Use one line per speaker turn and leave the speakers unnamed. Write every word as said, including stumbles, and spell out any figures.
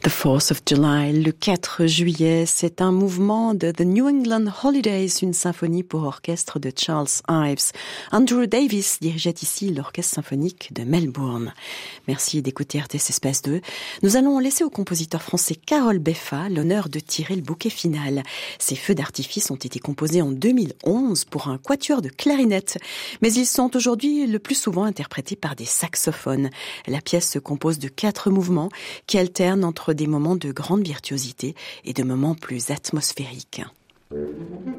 The fourth of July, le quatre juillet, c'est un mouvement de The New England Holidays, une symphonie pour orchestre de Charles Ives. Andrew Davis dirigeait ici l'orchestre symphonique de Melbourne. Merci d'écouter R T S Espace deux. Nous allons laisser au compositeur français Carole Beffa l'honneur de tirer le bouquet final. Ces feux d'artifice ont été composés en deux mille onze pour un quatuor de clarinette, mais ils sont aujourd'hui le plus souvent interprétés par des saxophones. La pièce se compose de quatre mouvements qui alternent entre des moments de grande virtuosité et de moments plus atmosphériques.